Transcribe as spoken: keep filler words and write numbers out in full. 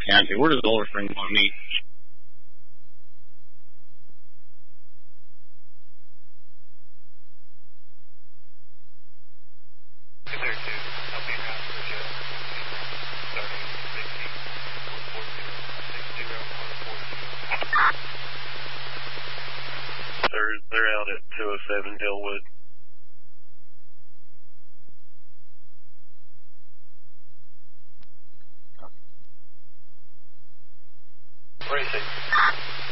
County. Where does Lower Spring want to meet? They're, they're out at two oh seven Dillwood. Racing.